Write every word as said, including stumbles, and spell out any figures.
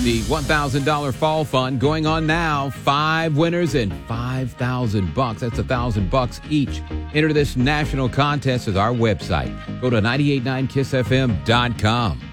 The one thousand dollars fall fund going on now. Five winners and five thousand bucks. That's one thousand bucks each. Enter this national contest at our website. Go to nine eight nine kiss f m dot com.